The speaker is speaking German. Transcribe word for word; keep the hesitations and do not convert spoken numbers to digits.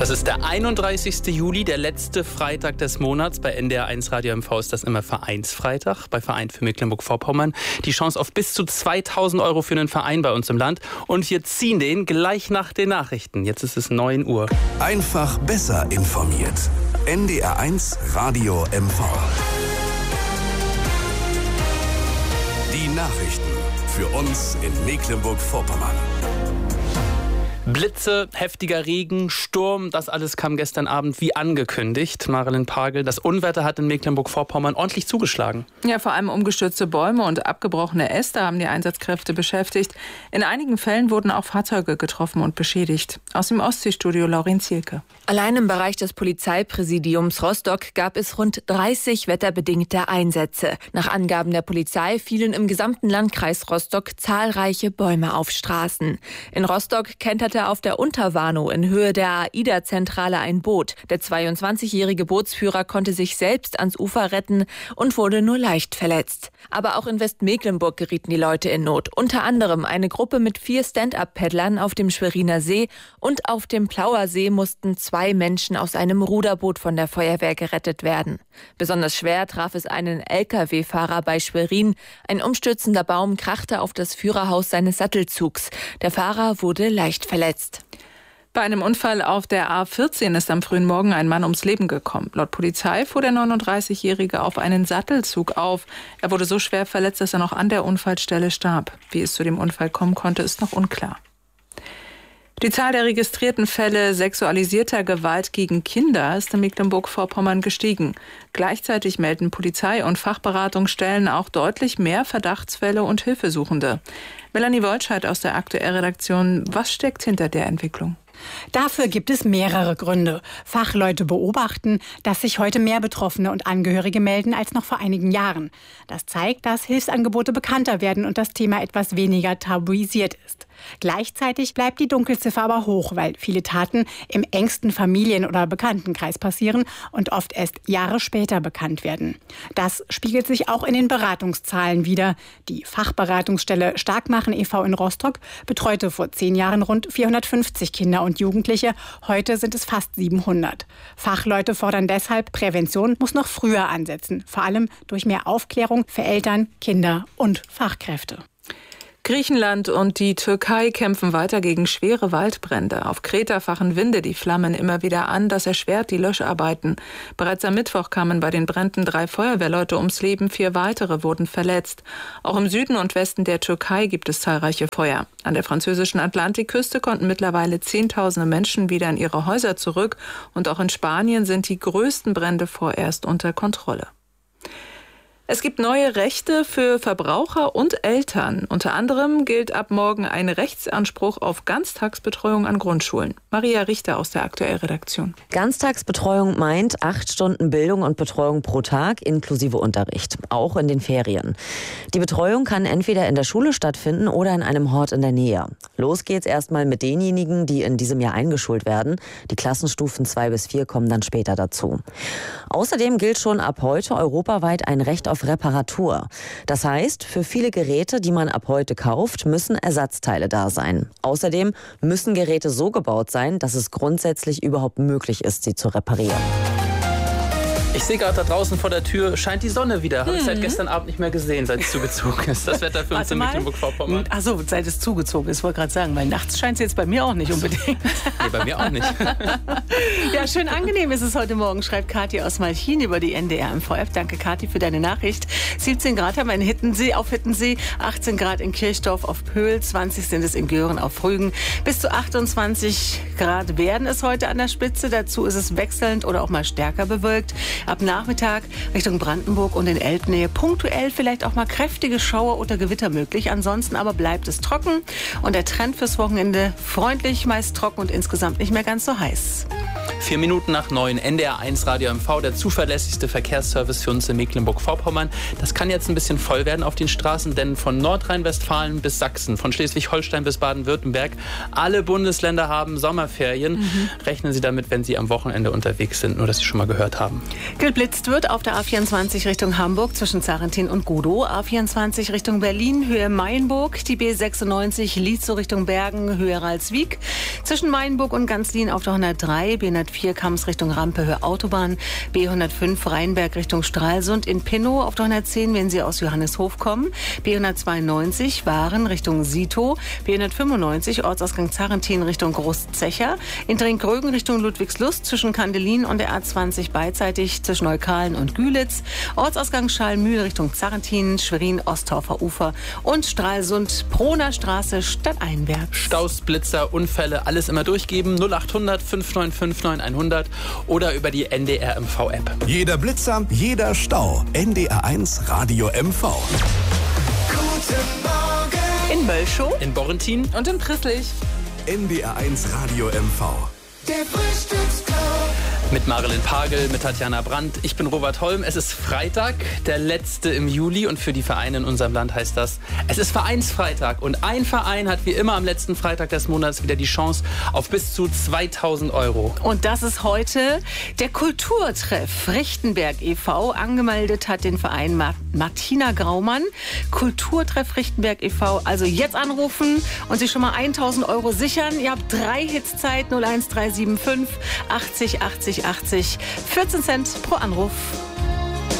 Das ist der einunddreißigste Juli, der letzte Freitag des Monats. Bei N D R eins Radio M V ist das immer Vereinsfreitag, bei Verein für Mecklenburg-Vorpommern. Die Chance auf bis zu zweitausend Euro für einen Verein bei uns im Land. Und wir ziehen den gleich nach den Nachrichten. Jetzt ist es neun Uhr. Einfach besser informiert. N D R eins Radio M V. Die Nachrichten für uns in Mecklenburg-Vorpommern. Blitze, heftiger Regen, Sturm, das alles kam gestern Abend wie angekündigt. Marilyn Pagel, das Unwetter hat in Mecklenburg-Vorpommern ordentlich zugeschlagen. Ja, vor allem umgestürzte Bäume und abgebrochene Äste haben die Einsatzkräfte beschäftigt. In einigen Fällen wurden auch Fahrzeuge getroffen und beschädigt. Aus dem Ostseestudio Laurin Zielke. Allein im Bereich des Polizeipräsidiums Rostock gab es rund dreißig wetterbedingte Einsätze. Nach Angaben der Polizei fielen im gesamten Landkreis Rostock zahlreiche Bäume auf Straßen. In Rostock kenterte auf der Unterwarnow in Höhe der AIDA-Zentrale ein Boot. Der zweiundzwanzigjährige Bootsführer konnte sich selbst ans Ufer retten und wurde nur leicht verletzt. Aber auch in Westmecklenburg gerieten die Leute in Not. Unter anderem eine Gruppe mit vier Stand-up-Paddlern auf dem Schweriner See und auf dem Plauer See mussten zwei Menschen aus einem Ruderboot von der Feuerwehr gerettet werden. Besonders schwer traf es einen L K W-Fahrer bei Schwerin. Ein umstürzender Baum krachte auf das Führerhaus seines Sattelzugs. Der Fahrer wurde leicht verletzt. Bei einem Unfall auf der A vierzehn ist am frühen Morgen ein Mann ums Leben gekommen. Laut Polizei fuhr der neununddreißigjährige auf einen Sattelzug auf. Er wurde so schwer verletzt, dass er noch an der Unfallstelle starb. Wie es zu dem Unfall kommen konnte, ist noch unklar. Die Zahl der registrierten Fälle sexualisierter Gewalt gegen Kinder ist in Mecklenburg-Vorpommern gestiegen. Gleichzeitig melden Polizei- und Fachberatungsstellen auch deutlich mehr Verdachtsfälle und Hilfesuchende. Melanie Wolscheid aus der Aktuell-Redaktion, was steckt hinter der Entwicklung? Dafür gibt es mehrere Gründe. Fachleute beobachten, dass sich heute mehr Betroffene und Angehörige melden als noch vor einigen Jahren. Das zeigt, dass Hilfsangebote bekannter werden und das Thema etwas weniger tabuisiert ist. Gleichzeitig bleibt die Dunkelziffer aber hoch, weil viele Taten im engsten Familien- oder Bekanntenkreis passieren und oft erst Jahre später bekannt werden. Das spiegelt sich auch in den Beratungszahlen wider. Die Fachberatungsstelle Starkmachen e V in Rostock betreute vor zehn Jahren rund vierhundertfünfzig Kinder und Jugendliche. Heute sind es fast siebenhundert. Fachleute fordern deshalb, Prävention muss noch früher ansetzen, vor allem durch mehr Aufklärung für Eltern, Kinder und Fachkräfte. Griechenland und die Türkei kämpfen weiter gegen schwere Waldbrände. Auf Kreta fachen Winde die Flammen immer wieder an. Das erschwert die Löscharbeiten. Bereits am Mittwoch kamen bei den Bränden drei Feuerwehrleute ums Leben, vier weitere wurden verletzt. Auch im Süden und Westen der Türkei gibt es zahlreiche Feuer. An der französischen Atlantikküste konnten mittlerweile Zehntausende Menschen wieder in ihre Häuser zurück. Und auch in Spanien sind die größten Brände vorerst unter Kontrolle. Es gibt neue Rechte für Verbraucher und Eltern. Unter anderem gilt ab morgen ein Rechtsanspruch auf Ganztagsbetreuung an Grundschulen. Maria Richter aus der Aktuell-Redaktion. Ganztagsbetreuung meint acht Stunden Bildung und Betreuung pro Tag inklusive Unterricht, auch in den Ferien. Die Betreuung kann entweder in der Schule stattfinden oder in einem Hort in der Nähe. Los geht's erstmal mit denjenigen, die in diesem Jahr eingeschult werden. Die Klassenstufen zwei bis vier kommen dann später dazu. Außerdem gilt schon ab heute europaweit ein Recht auf Reparatur. Das heißt, für viele Geräte, die man ab heute kauft, müssen Ersatzteile da sein. Außerdem müssen Geräte so gebaut sein, dass es grundsätzlich überhaupt möglich ist, sie zu reparieren. Ich sehe gerade da draußen vor der Tür, scheint die Sonne wieder. Habe mhm. ich seit gestern Abend nicht mehr gesehen, seit es zugezogen ist. Das Wetter für uns in Mecklenburg-Vorpommern. Achso, seit es zugezogen ist, wollte gerade sagen. Weil nachts scheint es jetzt bei mir auch nicht unbedingt. Nee, bei mir auch nicht. Ja, schön angenehm ist es heute Morgen, schreibt Kathi aus Malchin über die N D R M V F. Danke, Kathi, für deine Nachricht. siebzehn Grad haben wir in Hittensee, auf Hittensee, achtzehn Grad in Kirchdorf auf Pöhl, zwanzig sind es in Göhren auf Rügen. Bis zu achtundzwanzig Grad werden es heute an der Spitze. Dazu ist es wechselnd oder auch mal stärker bewölkt. Ab Nachmittag Richtung Brandenburg und in Elbnähe punktuell vielleicht auch mal kräftige Schauer oder Gewitter möglich. Ansonsten aber bleibt es trocken und der Trend fürs Wochenende freundlich, meist trocken und insgesamt nicht mehr ganz so heiß. Vier Minuten nach neun, N D R eins Radio M V, der zuverlässigste Verkehrsservice für uns in Mecklenburg-Vorpommern. Das kann jetzt ein bisschen voll werden auf den Straßen, denn von Nordrhein-Westfalen bis Sachsen, von Schleswig-Holstein bis Baden-Württemberg, alle Bundesländer haben Sommerferien. Mhm. Rechnen Sie damit, wenn Sie am Wochenende unterwegs sind, nur dass Sie schon mal gehört haben. Geblitzt wird auf der A vierundzwanzig Richtung Hamburg zwischen Zarentin und Gudow, A vierundzwanzig Richtung Berlin, Höhe Mayenburg, die B sechsundneunzig Lietzow Richtung Bergen, Höhe Ralswiek, zwischen Mayenburg und Ganzlin auf der hundertdrei, B hundertvier Kams Richtung Rampe, Höhe Autobahn, B hundertfünf Rheinberg Richtung Stralsund in Pinnow auf der hundertzehn, wenn Sie aus Johanneshof kommen, B hundertzweiundneunzig Waren Richtung Sito, B hundertfünfundneunzig Ortsausgang Zarentin Richtung Großzecher, in Dringrögen Richtung Ludwigslust zwischen Kandelin und der A zwanzig beidseitig zwischen Neukalen und Gülitz, Ortsausgang Schalmühl Richtung Zarentin, Schwerin Osttorfer Ufer und Stralsund Proner Straße stadteinwärts. Staus, Blitzer, Unfälle, alles immer durchgeben. null achthundert fünf neun fünf neun hundert oder über die N D R M V App. Jeder Blitzer, jeder Stau. N D R eins Radio M V. Guten Morgen. In Mölschow, in Borrentin und in Prisslich. N D R eins Radio M V. Der Frühstücksclub. Mit Marilyn Pagel, mit Tatjana Brandt. Ich bin Robert Holm. Es ist Freitag, der letzte im Juli. Und für die Vereine in unserem Land heißt das, es ist Vereinsfreitag. Und ein Verein hat wie immer am letzten Freitag des Monats wieder die Chance auf bis zu zweitausend Euro. Und das ist heute der Kulturtreff Richtenberg e V Angemeldet hat den Verein Ma- Martina Graumann. Kulturtreff Richtenberg e V Also jetzt anrufen und sich schon mal tausend Euro sichern. Ihr habt drei Hits Zeit. null eins drei sieben fünf achtzig achtzig achtzig. vierzehn Cent pro Anruf.